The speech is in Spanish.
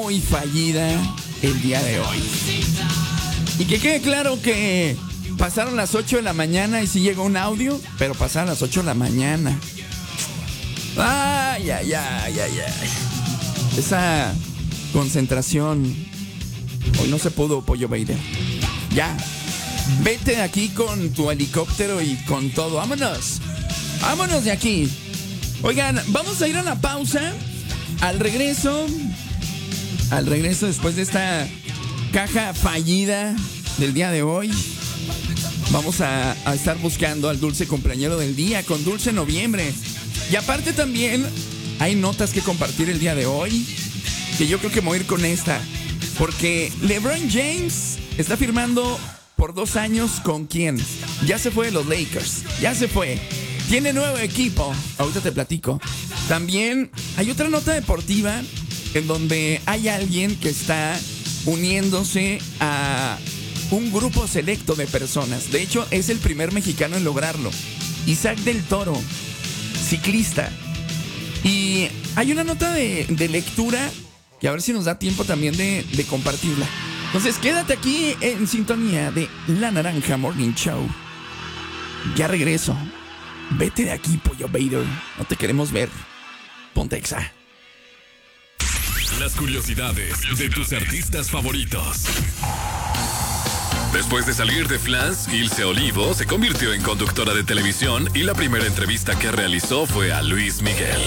muy fallida el día de hoy. Y que quede claro que pasaron las 8 de la mañana y sí llegó un audio, pero pasaron las 8 de la mañana. Ay, ay, ay, ay, ay. Esa concentración. Hoy no se pudo, Pollo Vader. Ya. Vete de aquí con tu helicóptero y con todo. Vámonos. Vámonos de aquí. Oigan, vamos a ir a la pausa. Al regreso después de esta caja fallida del día de hoy, vamos a estar buscando al dulce cumpleañero del día con Dulce Noviembre. Y aparte también hay notas que compartir el día de hoy, que yo creo que me voy a ir con esta, porque LeBron James está firmando por 2 años. ¿Con quién? Ya se fue de los Lakers. Ya se fue. Tiene nuevo equipo. Ahorita te platico. También hay otra nota deportiva en donde hay alguien que está uniéndose a un grupo selecto de personas. De hecho, es el primer mexicano en lograrlo. Isaac del Toro, ciclista. Y hay una nota de lectura que a ver si nos da tiempo también de compartirla. Entonces, quédate aquí en sintonía de La Naranja Morning Show. Ya regreso. Vete de aquí, Pollo Vader. No te queremos ver. Ponte Exa. Las curiosidades de tus artistas favoritos. Después de salir de Flans, Ilse Olivo se convirtió en conductora de televisión y la primera entrevista que realizó fue a Luis Miguel.